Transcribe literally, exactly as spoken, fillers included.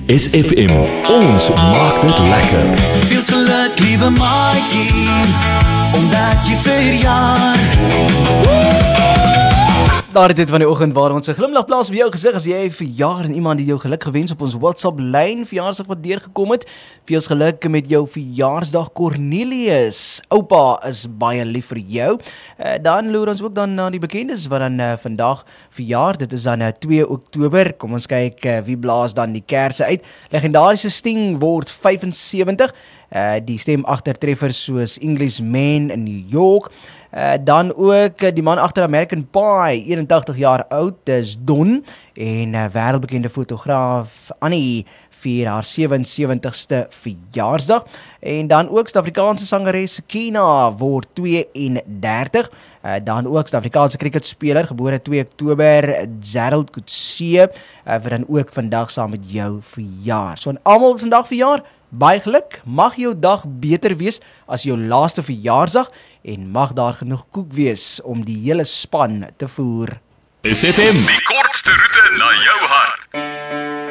S F M, ons maak dit lekker. Veel geluk, lieve maatjie, omdat jy verjaar. Daar het dit van die oggend waar ons 'n glimlag plaas op jou gesig as jy verjaar en iemand die jou geluk gewens op ons WhatsApp lyn verjaarsdag wat deurgekom het. Veel geluk met jou verjaarsdag Cornelius. Oupa is baie lief vir jou. Uh, dan loer ons ook dan na die bekendes wat dan uh, vandag verjaar. Dit is dan uh, twee Oktober. Kom ons kyk uh, wie blaas dan die kersse uit. Legendariese Sting word vyf en sewentig. Uh, die stem agter treffers soos Englishman in New York. Uh, dan ook uh, die man agter American Pie, eenentagtig jaar oud, dis Don, en uh, wêreldbekende fotograaf Annie vier haar sewe en sewentigste verjaarsdag. En dan ook Suid-Afrikaanse sangeres Kina word twee en dertig. Uh, dan ook Suid-Afrikaanse cricketspeler, gebore twee Oktober, Gerald Coetzee, uh, wat dan ook vandag saam met jou verjaar. So en almal op vandag verjaar, baie geluk, mag jou dag beter wees as jou laaste verjaarsdag en mag daar genoeg koek wees om die hele span te voer. S F M, die kortste roete na jou hart.